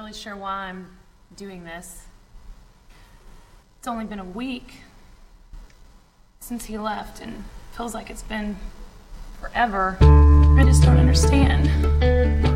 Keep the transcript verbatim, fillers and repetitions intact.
really sure why I'm doing this. It's only been a week since he left, and feels like it's been forever. I just don't understand.